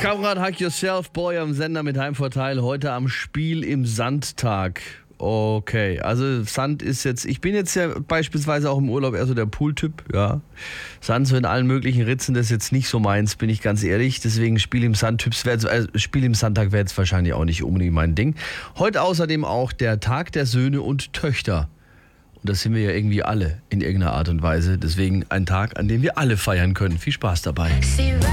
Kamerad Hack Yourself Boy am Sender mit Heimvorteil. Heute am Spiel im Sandtag. Okay, also Sand ist jetzt, ich bin jetzt ja beispielsweise auch im Urlaub eher so der Pooltyp, ja. Sand so in allen möglichen Ritzen, das ist jetzt nicht so meins, bin ich ganz ehrlich. Deswegen Spiel im Sandtag wäre jetzt wahrscheinlich auch nicht unbedingt mein Ding. Heute außerdem auch der Tag der Söhne und Töchter. Und das sind wir ja irgendwie alle in irgendeiner Art und Weise. Deswegen ein Tag, an dem wir alle feiern können. Viel Spaß dabei.